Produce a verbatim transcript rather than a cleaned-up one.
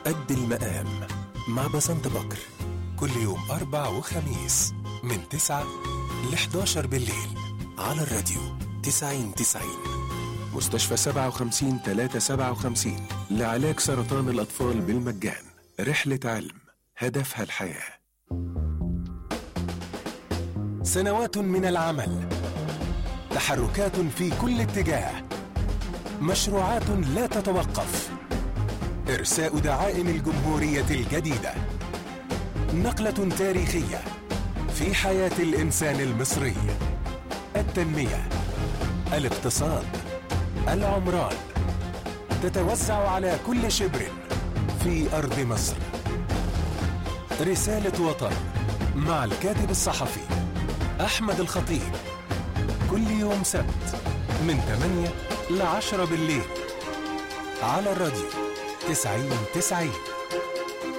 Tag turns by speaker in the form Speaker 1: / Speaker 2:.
Speaker 1: قد المقام مع بسنت بكر، كل يوم أربع وخميس من تسعة ل حداشر بالليل على الراديو تسعين تسعين. مستشفى سبعة وخمسين ثلاثة سبعة وخمسين لعلاج سرطان الأطفال بالمجان. رحلة علم هدفها الحياة. سنوات من العمل، تحركات في كل اتجاه، مشروعات لا تتوقف، إرساء دعائم الجمهورية الجديدة، نقلة تاريخية في حياة الإنسان المصري. التنمية، الاقتصاد، العمران تتوزع على كل شبر في أرض مصر. رسالة وطن مع الكاتب الصحفي أحمد الخطيب، كل يوم سبت من ثمانية ل عشرة بالليل على الراديو تسعين تسعين.